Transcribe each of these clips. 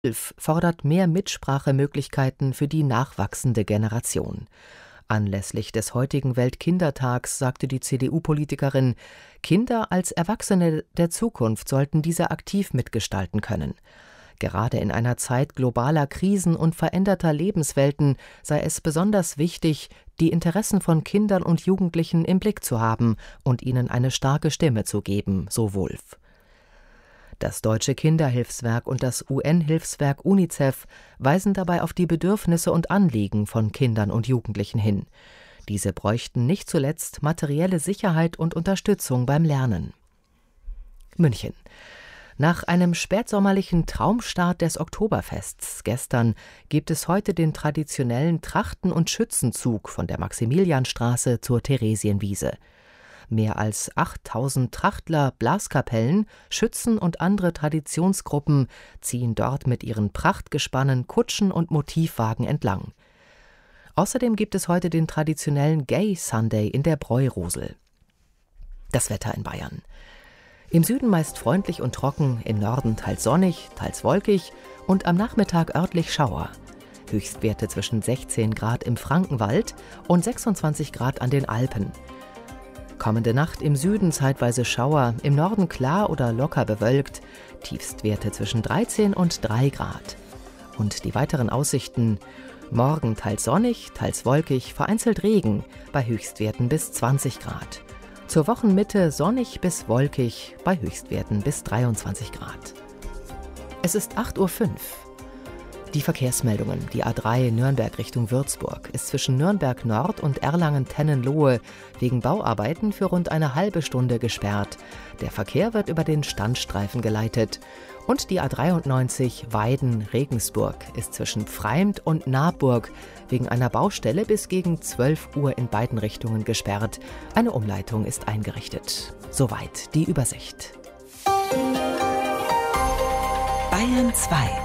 fordert mehr Mitsprachemöglichkeiten für die nachwachsende Generation. Anlässlich des heutigen Weltkindertags sagte die CDU-Politikerin, Kinder als Erwachsene der Zukunft sollten diese aktiv mitgestalten können. Gerade in einer Zeit globaler Krisen und veränderter Lebenswelten sei es besonders wichtig, die Interessen von Kindern und Jugendlichen im Blick zu haben und ihnen eine starke Stimme zu geben, so Wulff. Das Deutsche Kinderhilfswerk und das UN-Hilfswerk UNICEF weisen dabei auf die Bedürfnisse und Anliegen von Kindern und Jugendlichen hin. Diese bräuchten nicht zuletzt materielle Sicherheit und Unterstützung beim Lernen. München. Nach einem spätsommerlichen Traumstart des Oktoberfests gestern gibt es heute den traditionellen Trachten- und Schützenzug von der Maximilianstraße zur Theresienwiese. Mehr als 8000 Trachtler, Blaskapellen, Schützen und andere Traditionsgruppen ziehen dort mit ihren Prachtgespannen, Kutschen und Motivwagen entlang. Außerdem gibt es heute den traditionellen Gay Sunday in der Bräurosel. Das Wetter in Bayern. Im Süden meist freundlich und trocken, im Norden teils sonnig, teils wolkig und am Nachmittag örtlich Schauer. Höchstwerte zwischen 16 Grad im Frankenwald und 26 Grad an den Alpen. Kommende Nacht im Süden zeitweise Schauer, im Norden klar oder locker bewölkt, Tiefstwerte zwischen 13 und 3 Grad. Und die weiteren Aussichten: morgen teils sonnig, teils wolkig, vereinzelt Regen, bei Höchstwerten bis 20 Grad. Zur Wochenmitte sonnig bis wolkig, bei Höchstwerten bis 23 Grad. Es ist 8:05 Uhr. Die Verkehrsmeldungen. Die A3 Nürnberg Richtung Würzburg ist zwischen Nürnberg Nord und Erlangen-Tennenlohe wegen Bauarbeiten für rund eine halbe Stunde gesperrt. Der Verkehr wird über den Standstreifen geleitet. Und die A93 Weiden-Regensburg ist zwischen Pfreimd und Naburg wegen einer Baustelle bis gegen 12 Uhr in beiden Richtungen gesperrt. Eine Umleitung ist eingerichtet. Soweit die Übersicht. Bayern 2.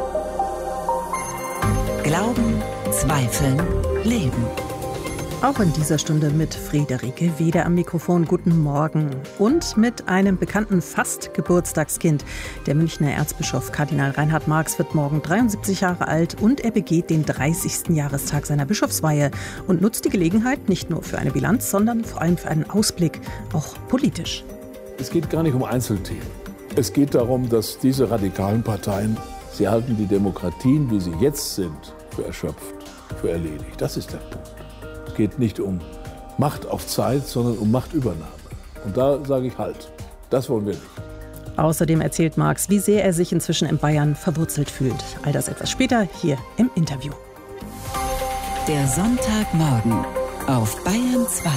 Glauben, Zweifeln, Leben. Auch in dieser Stunde mit Friederike Weder am Mikrofon. Guten Morgen. Und mit einem bekannten Fast-Geburtstagskind. Der Münchner Erzbischof Kardinal Reinhard Marx wird morgen 73 Jahre alt und er begeht den 30. Jahrestag seiner Bischofsweihe und nutzt die Gelegenheit nicht nur für eine Bilanz, sondern vor allem für einen Ausblick, auch politisch. Es geht gar nicht um Einzelthemen. Es geht darum, dass diese radikalen Parteien, sie halten die Demokratien, wie sie jetzt sind, für erschöpft, für erledigt. Das ist der Punkt. Es geht nicht um Macht auf Zeit, sondern um Machtübernahme. Und da sage ich halt, das wollen wir nicht. Außerdem erzählt Marx, wie sehr er sich inzwischen in Bayern verwurzelt fühlt. All das etwas später hier im Interview. Der Sonntagmorgen auf Bayern 2.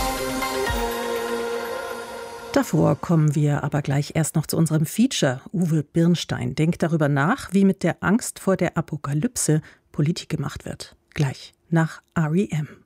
Davor kommen wir aber gleich erst noch zu unserem Feature. Uwe Birnstein denkt darüber nach, wie mit der Angst vor der Apokalypse Politik gemacht wird. Gleich nach R.E.M.